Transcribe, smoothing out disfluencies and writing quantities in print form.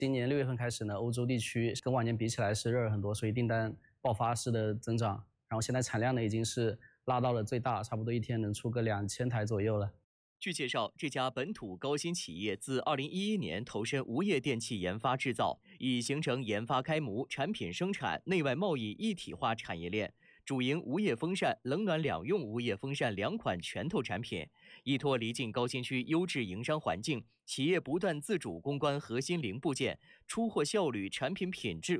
今年6月份开始呢，欧洲地区跟往年比起来是热了很多，所以订单爆发式的增长。然后现在产量呢已经是拉到了最大，差不多一天能出个2000台左右了。 据介绍，这家本土高新企业自2011年投身无业电器研发制造，已形成研发开模、产品生产、内外贸易一体化产业链，主营无叶风扇、冷暖两用无叶风扇2款拳头产品。依托离境高新区优质营商环境，企业不断自主攻关核心零部件，出货效率、产品品质